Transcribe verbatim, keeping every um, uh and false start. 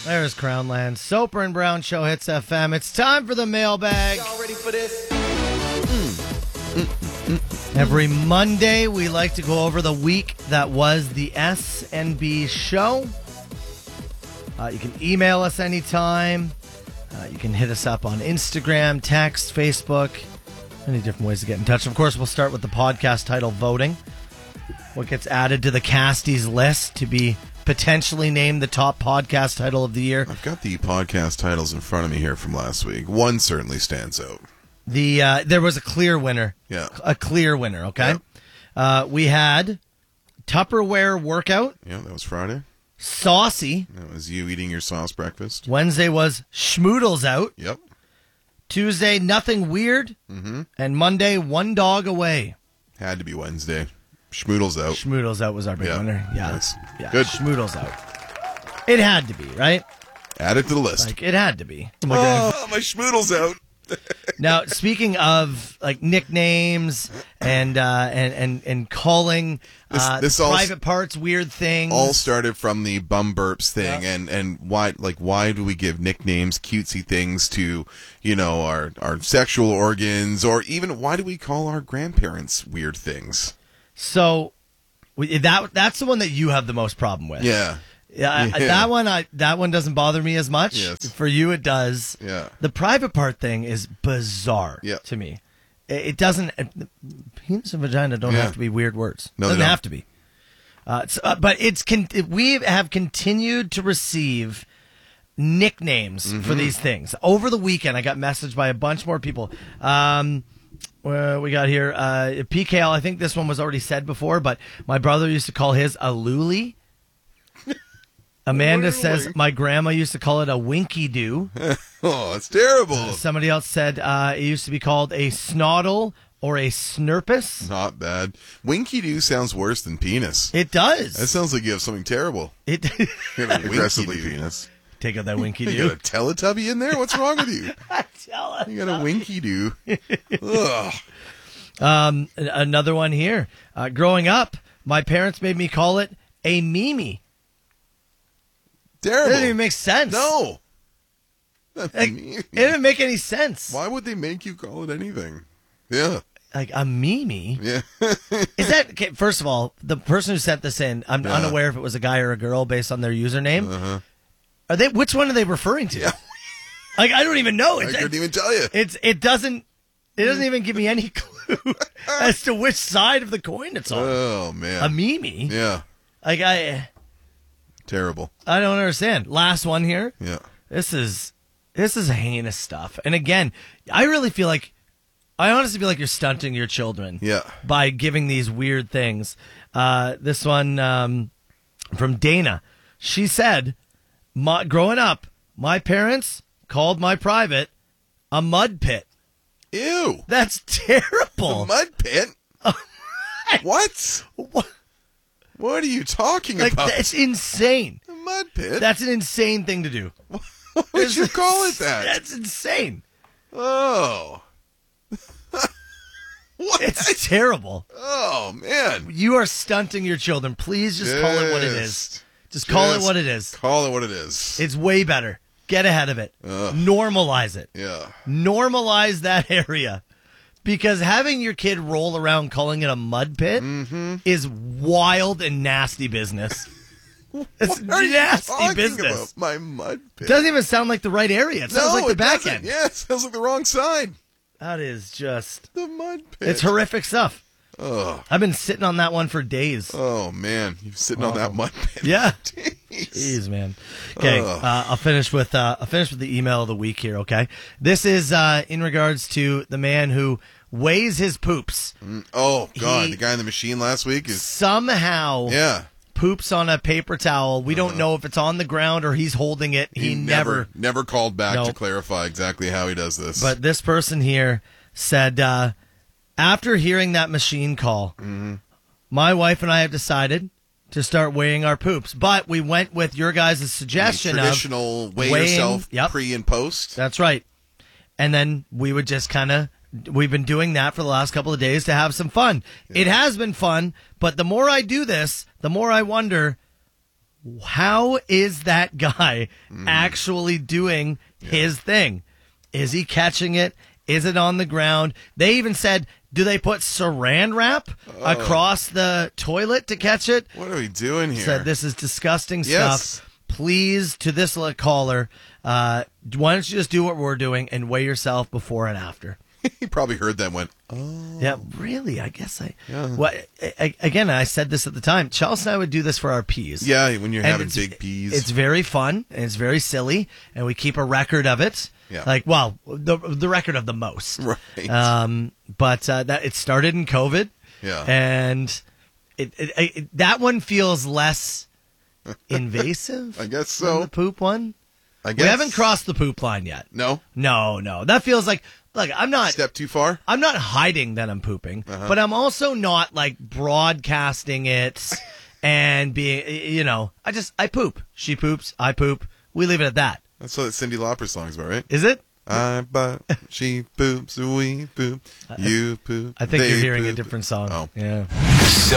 There's Crownland. Soper and Brown Show hits F M. It's time for the mailbag. Y'all ready for this? Every Monday, we like to go over the week that was the S N B show. Uh, you can email us anytime. Uh, you can hit us up on Instagram, text, Facebook. Many different ways to get in touch. Of course, we'll start with the podcast title voting. What gets added to the Casties list to be potentially named the top podcast title of the year? I've got the podcast titles in front of me here from last week. One certainly stands out. The uh, there was a clear winner. Yeah. A clear winner, okay? Yeah. Uh, we had Tupperware Workout, Yeah, that was Friday. Saucy. That was you eating your sauce breakfast. Wednesday was Schmoodles Out. Yep. Tuesday, Nothing Weird. Mm-hmm. And Monday, One Dog Away. Had to be Wednesday. Schmoodles out. Schmoodles Out was our big Yeah. winner. Yeah. Nice. yeah. Good. Schmoodles Out. It had to be, right? Add it to the list. Like, it had to be. Oh, my schmoodles out. Now, speaking of like nicknames and uh, and, and and calling uh, This- this all- private parts weird things. All started from the bum burps thing, and, and why like why do we give nicknames, cutesy things to, you know, our our sexual organs, or even why do we call our grandparents weird things? So we- that that's the one that you have the most problem with. Yeah, Yeah, I, Yeah. that one I that one doesn't bother me as much. Yes. For you, it does. Yeah. The private part thing is bizarre Yeah. to me. It, it doesn't. It, penis and vagina don't Yeah. have to be weird words. No, they doesn't don't. have to be. Uh, it's, uh, but it's con- we have continued to receive nicknames Mm-hmm. for these things. Over the weekend, I got messaged by a bunch more people. Um, uh, we got here uh, P K L. I think this one was already said before, but my brother used to call his a loolie. Amanda says my grandma used to call it a winky doo. Oh, it's terrible. Somebody else said uh, it used to be called a snoddle or a snurpus. Not bad. Winky doo sounds worse than penis. It does. That sounds like you have something terrible. It You have a Aggressively winky doo. penis. take out that winky You doo. got a Teletubby in there? What's wrong with you? You got a winky doo. Ugh. Um, an- another one here. Uh, growing up, my parents made me call it a mimi. It Terrible. doesn't even make sense. No. Like, it didn't make any sense. Why would they make you call it anything? Yeah. Like a mimi. Yeah. Is that okay, first of all, the person who sent this in, I'm Yeah. unaware if it was a guy or a girl based on their username. Uh-huh. Are they? Which one are they referring to? Yeah. Like I don't even know. I It's, couldn't even tell you. it's it doesn't it doesn't even give me any clue as to which side of the coin it's on. Oh, man. A mimi. Yeah. Like I Terrible. I don't understand. Last one here. Yeah. This is this is heinous stuff. And again, I really feel like I honestly feel like you're stunting your children. Yeah. By giving these weird things. Uh, this one um, from Dana. She said, my, growing up, my parents called my private a mud pit. Ew. That's terrible. The mud pit? What? What? What are you talking Like, about? that's insane. The mud pit? That's an insane thing to do. Why would you call it that? That's insane. Oh. What? It's terrible. Oh, man. You are stunting your children. Please just call it what it is. Just- Just call it just what it is. Call it what it is. It's way better. Get ahead of it. Ugh. Normalize it. Yeah. Normalize that area. Because having your kid roll around calling it a mud pit Mm-hmm. is wild and nasty business. It's What are you nasty talking business. about? My mud pit. Doesn't even sound like the right area. It sounds no, like the it back doesn't. end. Yeah, it sounds like the wrong side. That is just... The mud pit. It's horrific stuff. Oh, I've been sitting on that one for days. oh man. You're sitting on that mud pit. Yeah. Jeez. Jeez, man. Okay, Ugh. uh, I'll finish with uh, I'll finish with the email of the week here. Okay, this is uh, in regards to the man who weighs his poops. Oh, God. He- the guy in the machine last week is. Somehow, Yeah. poops on a paper towel. We don't know if it's on the ground or he's holding it. He, never. Never called back No. to clarify exactly how he does this. But this person here said, uh, after hearing that machine call, Mm-hmm. my wife and I have decided to start weighing our poops. But we went with your guys' suggestion of traditional weigh weighing- yourself yep. pre and post. That's right. And then we would just kind of, we've been doing that for the last couple of days to have some fun. It has been fun, but the more I do this, the more I wonder, how is that guy mm. actually doing yeah. his thing? Is he catching it? Is it on the ground? They even said, do they put saran wrap oh. across the toilet to catch it? What are we doing here? Said, this is disgusting yes. stuff. Please, to this caller, uh, why don't you just do what we're doing and weigh yourself before and after? He probably heard that and went, oh. Yeah, really? I guess I... Yeah. Well, I, again, I said this at the time. Chelsea and I would do this for our peas. Yeah, when you're and having big peas. It's very fun, and it's very silly, and we keep a record of it. Yeah. Like, well, the the record of the most. Right. Um, but uh, that it started in COVID. Yeah. And it, it, it that one feels less invasive. I guess so. Than the poop one. I guess. We haven't crossed the poop line yet. No? No, no. That feels like, look, I'm not... Step too far? I'm not hiding that I'm pooping, uh-huh. but I'm also not, like, broadcasting it and being, you know, I just, I poop. She poops, I poop. We leave it at that. That's what that Cyndi Lauper song's about, right? Is it? I but she poops, we poop, you poop. I think you're hearing poop. a different song. Oh. Yeah.